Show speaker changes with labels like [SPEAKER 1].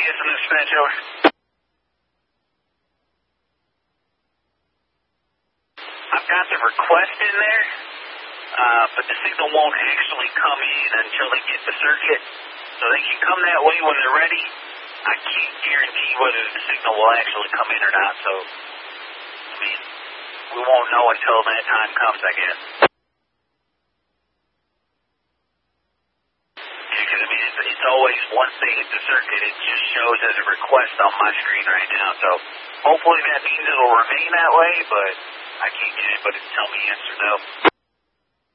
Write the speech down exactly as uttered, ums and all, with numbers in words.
[SPEAKER 1] Yes, I'm dispatch over. I've got the request in there, uh, but the signal won't actually come in until they get the circuit. So they can come that way when they're ready. I can't guarantee whether the signal will actually come in or not, so, I mean, we won't know until that time comes, I guess. Yeah, because, I mean, it's, it's always, once they hit the circuit, it just shows as a request on my screen right now, so hopefully that means it'll remain that way, but I can't get anybody to tell me yes or no.